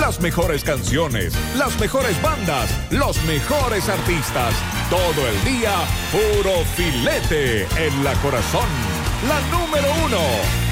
Las mejores canciones, las mejores bandas, los mejores artistas. Todo el día, puro filete en la corazón. La número 1.